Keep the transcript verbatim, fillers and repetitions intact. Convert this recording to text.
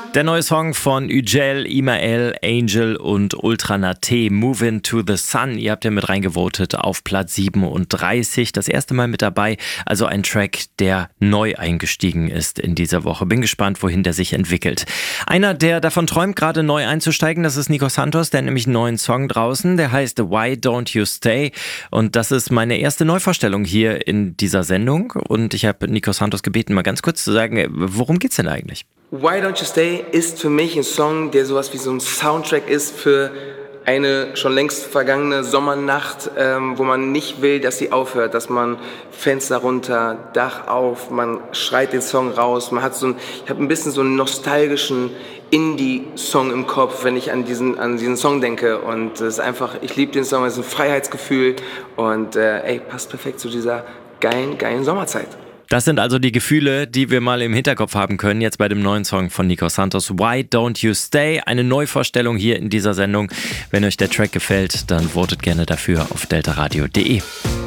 Der neue Song von Ücel, Imael, Angel und Ultranate, Movin' to the Sun. Ihr habt ja mit reingevotet auf Platz siebenunddreißig. Das erste Mal mit dabei. Also ein Track, der neu eingestiegen ist in dieser Woche. Bin gespannt, wohin der sich entwickelt. Einer, der davon träumt, gerade neu einzusteigen, das ist Nico Santos. Der hat nämlich einen neuen Song draußen. Der heißt Why Don't You Stay? Und das ist meine erste Neuvorstellung hier in dieser Sendung. Und ich habe Nico Santos gebeten, mal ganz kurz zu sagen, worum geht's denn eigentlich? Why Don't You Stay ist für mich ein Song, der sowas wie so ein Soundtrack ist für eine schon längst vergangene Sommernacht, ähm, wo man nicht will, dass sie aufhört, dass man Fenster runter, Dach auf, man schreit den Song raus, man hat so ein, ich habe ein bisschen so einen nostalgischen Indie-Song im Kopf, wenn ich an diesen, an diesen Song denke, und es ist einfach, ich liebe den Song, es ist ein Freiheitsgefühl und äh, ey, passt perfekt zu dieser geilen, geilen Sommerzeit. Das sind also die Gefühle, die wir mal im Hinterkopf haben können, jetzt bei dem neuen Song von Nico Santos, Why Don't You Stay? Eine Neuvorstellung hier in dieser Sendung. Wenn euch der Track gefällt, dann votet gerne dafür auf delta radio punkt de.